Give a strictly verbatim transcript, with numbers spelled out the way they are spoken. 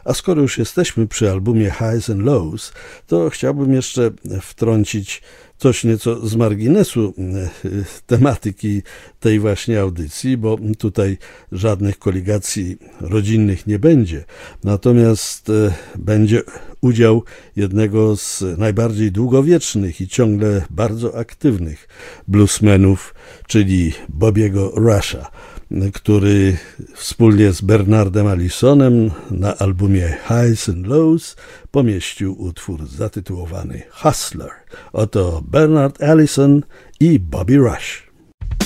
A skoro już jesteśmy przy albumie Highs and Lows, to chciałbym jeszcze wtrącić coś nieco z marginesu tematyki tej właśnie audycji, bo tutaj żadnych koligacji rodzinnych nie będzie. Natomiast będzie udział jednego z najbardziej długowiecznych i ciągle bardzo aktywnych bluesmenów, czyli Bobbiego Rusha, który wspólnie z Bernardem Allisonem na albumie Highs and Lows pomieścił utwór zatytułowany Hustler. Oto Bernard Allison i Bobby Rush.